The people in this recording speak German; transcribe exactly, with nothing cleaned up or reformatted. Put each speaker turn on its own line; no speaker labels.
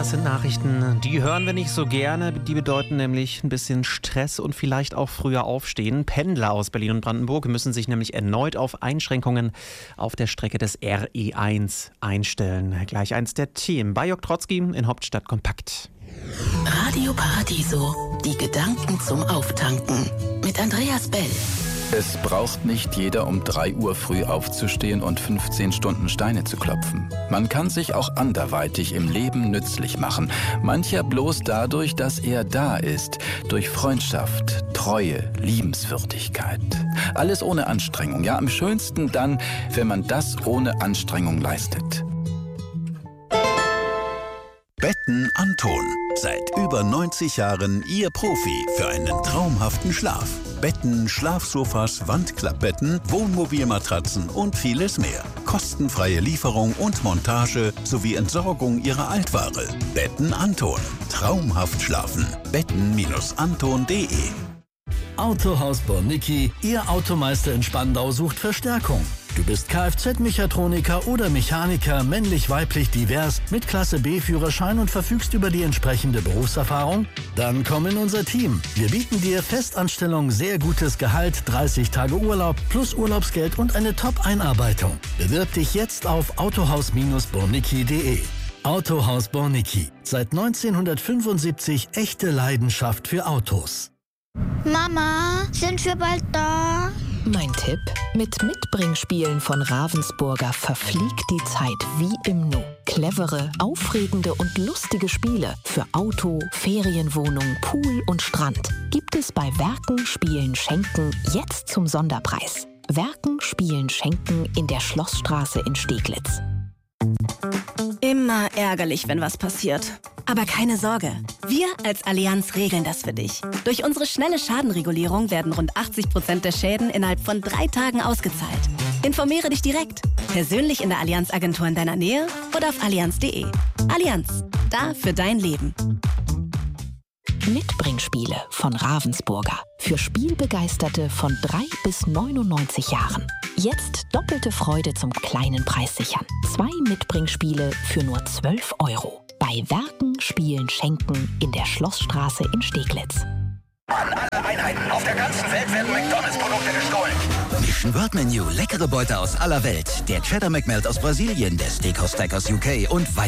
das sind Nachrichten, die hören wir nicht so gerne. Die bedeuten nämlich ein bisschen Stress und vielleicht auch früher aufstehen. Pendler aus Berlin und Brandenburg müssen sich nämlich erneut auf Einschränkungen auf der Strecke des R E eins einstellen. Gleich eins der Themen bei Jörg Trotzki in Hauptstadt Kompakt.
Radio Paradiso, die Gedanken zum Auftanken mit Andreas Bell.
Es braucht nicht jeder, um drei Uhr früh aufzustehen und fünfzehn Stunden Steine zu klopfen. Man kann sich auch anderweitig im Leben nützlich machen. Mancher bloß dadurch, dass er da ist. Durch Freundschaft, Treue, Liebenswürdigkeit. Alles ohne Anstrengung. Ja, am schönsten dann, wenn man das ohne Anstrengung leistet.
Betten Anton. Seit über neunzig Jahren Ihr Profi für einen traumhaften Schlaf. Betten, Schlafsofas, Wandklappbetten, Wohnmobilmatratzen und vieles mehr. Kostenfreie Lieferung und Montage sowie Entsorgung Ihrer Altware. Betten Anton. Traumhaft schlafen. betten Anton punkt de.
Autohaus Bornicki, Ihr Automeister in Spandau sucht Verstärkung. Du bist Kfz-Mechatroniker oder Mechaniker, männlich-weiblich divers, mit Klasse B-Führerschein und verfügst über die entsprechende Berufserfahrung? Dann komm in unser Team. Wir bieten dir Festanstellung, sehr gutes Gehalt, dreißig Tage Urlaub plus Urlaubsgeld und eine Top-Einarbeitung. Bewirb dich jetzt auf autohaus Bornicki punkt de. Autohaus Bornicki. Seit neunzehnhundertfünfundsiebzig echte Leidenschaft für Autos.
Mama, sind wir bald da?
Mein Tipp: Mit Mitbringspielen von Ravensburger verfliegt die Zeit wie im Nu. Clevere, aufregende und lustige Spiele für Auto, Ferienwohnung, Pool und Strand gibt es bei Werken, Spielen, Schenken jetzt zum Sonderpreis. Werken, Spielen, Schenken in der Schlossstraße in Steglitz.
Immer ärgerlich, wenn was passiert. Aber keine Sorge, wir als Allianz regeln das für dich. Durch unsere schnelle Schadenregulierung werden rund achtzig Prozent der Schäden innerhalb von drei Tagen ausgezahlt. Informiere dich direkt, persönlich in der Allianz-Agentur in deiner Nähe oder auf allianz punkt de. Allianz, da für dein Leben.
Mitbringspiele von Ravensburger. Für Spielbegeisterte von drei bis neunundneunzig Jahren. Jetzt doppelte Freude zum kleinen Preis sichern. Zwei Mitbringspiele für nur zwölf Euro. Bei Werken, Spielen, Schenken in der Schlossstraße in Steglitz.
An alle Einheiten auf der ganzen Welt werden McDonalds-Produkte gestohlen.
Mission World Menu, leckere Beute aus aller Welt. Der Cheddar McMelt aus Brasilien, der Steakhouse Stack aus U K und